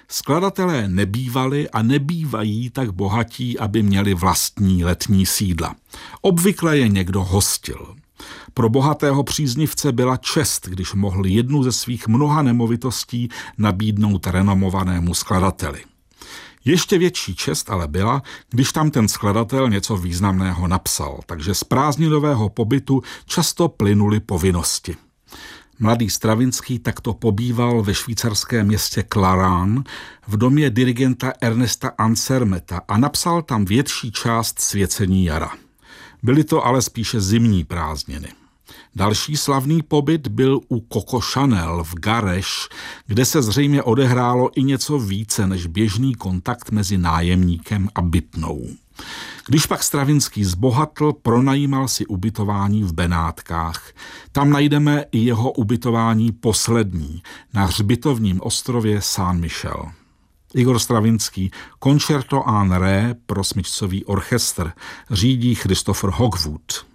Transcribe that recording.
Skladatelé nebývali a nebývají tak bohatí, aby měli vlastní letní sídla. Obvykle je někdo hostil. Pro bohatého příznivce byla čest, když mohl jednu ze svých mnoha nemovitostí nabídnout renomovanému skladateli. Ještě větší čest ale byla, když tam ten skladatel něco významného napsal, takže z prázdninového pobytu často plynuly povinnosti. Mladý Stravinský takto pobýval ve švýcarském městě Clarán v domě dirigenta Ernesta Ansermeta a napsal tam větší část Svěcení jara. Byly to ale spíše zimní prázdniny. Další slavný pobyt byl u Coco Chanel v Gareš, kde se zřejmě odehrálo i něco více než běžný kontakt mezi nájemníkem a bytnou. Když pak Stravinský zbohatl, pronajímal si ubytování v Benátkách. Tam najdeme i jeho ubytování poslední, na hřbitovním ostrově Saint-Michel. Igor Stravinský, Concerto en Ré pro smyčcový orchestr, řídí Christopher Hogwood.